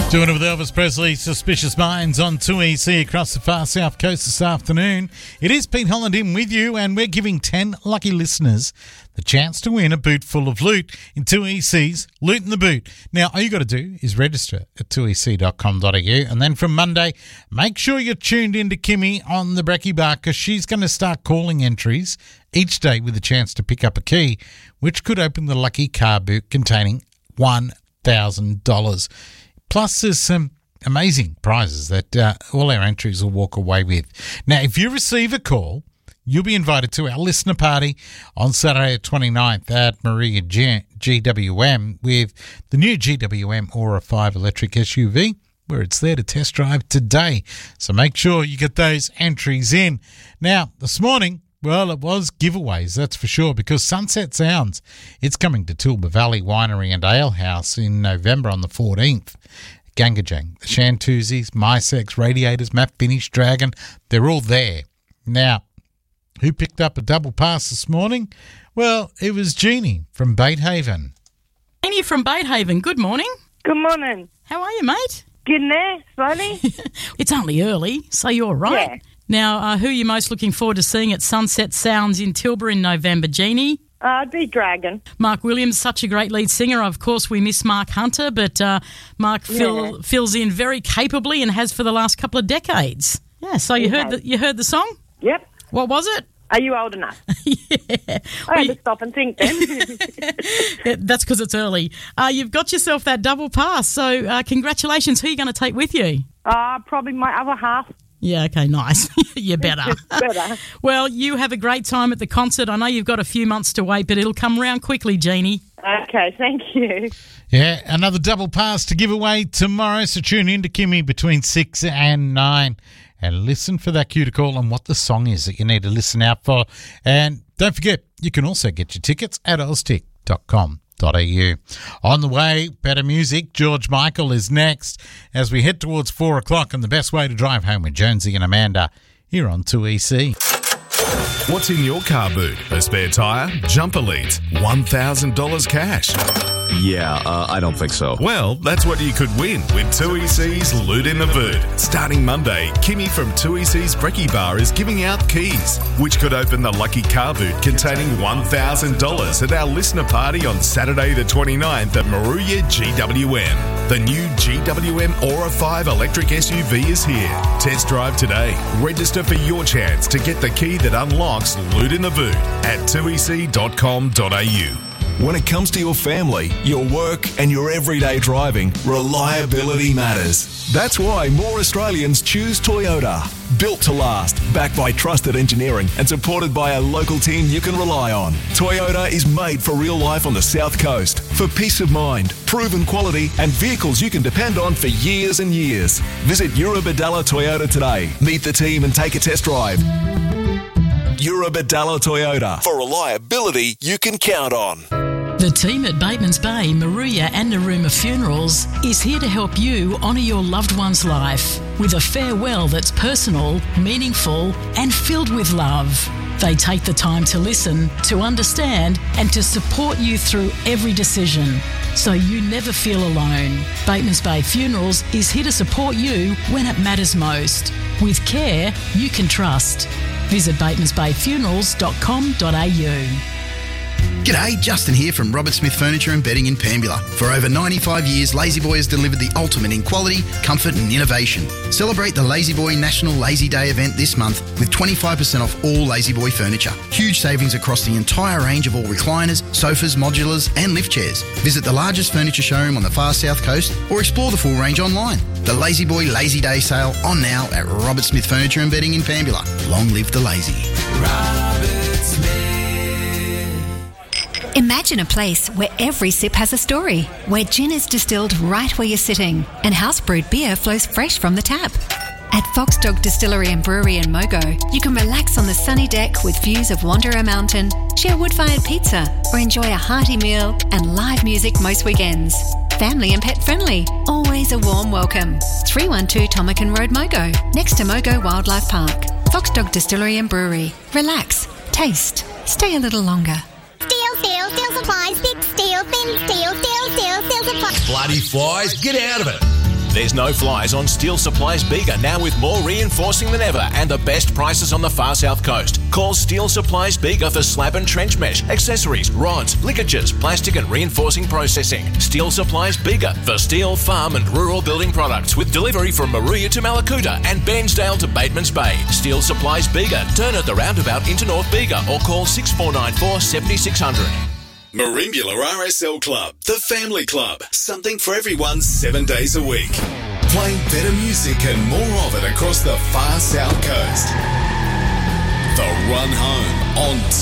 Doing it with Elvis Presley, Suspicious Minds on 2EC across the far south coast this afternoon. It is Pete Holland in with you, and we're giving 10 lucky listeners the chance to win a boot full of loot in 2EC's Loot in the Boot. Now, all you got to do is register at 2EC.com.au, and then from Monday, make sure you're tuned in to Kimmy on the Brekkie Bar, because she's going to start calling entries each day with a chance to pick up a key, which could open the lucky car boot containing $1,000. Plus, there's some amazing prizes that all our entries will walk away with. Now, if you receive a call, you'll be invited to our listener party on Saturday the 29th at Maria GWM with the new GWM Aura 5 electric SUV, where it's there to test drive today. So make sure you get those entries in. Now, this morning, well, it was giveaways, that's for sure, because Sunset Sounds, it's coming to Tilba Valley Winery and Ale House in November on the 14th. Gangajang, the Shantuzis, MySex, Radiators, Matt Finish, Dragon, they're all there. Now, who picked up a double pass this morning? Well, it was Jeannie from Batehaven. Jeannie from Batehaven, good morning. Good morning. How are you, mate? Getting there, slowly. It's only early, so you're right. Yeah. Now, who are you most looking forward to seeing at Sunset Sounds in Tilba in November, Jeannie? I'd be Dragon. Mark Williams, such a great lead singer. Of course, we miss Mark Hunter, but Mark fills in very capably and has for the last couple of decades. Yeah, so you heard the song? Yep. What was it? Are you old enough? Yeah. I had to stop and think then. That's because it's early. You've got yourself that double pass, so congratulations. Who are you going to take with you? Probably my other half. Yeah, okay, nice. You better. Well, you have a great time at the concert. I know you've got a few months to wait, but it'll come around quickly, Jeannie. Okay, thank you. Yeah, another double pass to give away tomorrow, so tune in to Kimmy between 6 and 9 and listen for that cue to call and what the song is that you need to listen out for. And don't forget, you can also get your tickets at oztick.com.au. On the way, better music. George Michael is next as we head towards 4 o'clock, and the best way to drive home with Jonesy and Amanda here on 2EC. What's in your car boot? A spare tyre? Jumper leads? $1,000 cash? Yeah, I don't think so. Well, that's what you could win with 2EC's Loot in the Boot. Starting Monday, Kimmy from 2EC's Brekkie Bar is giving out keys, which could open the lucky car boot containing $1,000 at our listener party on Saturday the 29th at Maruya GWM. The new GWM Aura 5 electric SUV is here. Test drive today. Register for your chance to get the key that unlocks Loot in the Boot at 2EC.com.au. When it comes to your family, your work and your everyday driving, reliability matters. That's why more Australians choose Toyota. Built to last, backed by trusted engineering and supported by a local team you can rely on. Toyota is made for real life on the South Coast. For peace of mind, proven quality and vehicles you can depend on for years and years. Visit Eurobadalla Toyota today. Meet the team and take a test drive. Eurobadalla Toyota. For reliability you can count on. The team at Bateman's Bay, Maruya and Narooma Funerals is here to help you honour your loved one's life with a farewell that's personal, meaningful and filled with love. They take the time to listen, to understand and to support you through every decision, so you never feel alone. Bateman's Bay Funerals is here to support you when it matters most, with care you can trust. Visit batemansbayfunerals.com.au. G'day, Justin here from Robert Smith Furniture and Bedding in Pambula. For over 95 years, La-Z-Boy has delivered the ultimate in quality, comfort and innovation. Celebrate the La-Z-Boy National Lazy Day event this month with 25% off all La-Z-Boy furniture. Huge savings across the entire range of all recliners, sofas, modulars and lift chairs. Visit the largest furniture showroom on the far south coast or explore the full range online. The La-Z-Boy Lazy Day sale on now at Robert Smith Furniture and Bedding in Pambula. Long live the lazy. Robert Smith. Imagine a place where every sip has a story, where gin is distilled right where you're sitting and house-brewed beer flows fresh from the tap. At Fox Dog Distillery and Brewery in Mogo, you can relax on the sunny deck with views of Wanderer Mountain, share wood-fired pizza, or enjoy a hearty meal and live music most weekends. Family and pet friendly, always a warm welcome. 312 Tomacan Road, Mogo, next to Mogo Wildlife Park. Fox Dog Distillery and Brewery. Relax, taste, stay a little longer. Steel supplies, big steel, thin steel supplies. Bloody flies, get out of it. There's no flies on Steel Supplies Bega, now with more reinforcing than ever and the best prices on the far south coast. Call Steel Supplies Bega for slab and trench mesh, accessories, rods, ligatures, plastic and reinforcing processing. Steel Supplies Bega for steel, farm and rural building products, with delivery from Maruya to Malakuta and Bairnsdale to Batemans Bay. Steel Supplies Bega. Turn at the roundabout into North Bega or call 6494 7600. Merimbula RSL Club, the family club. Something for everyone 7 days a week. Playing better music and more of it across the far south coast. The Run Home on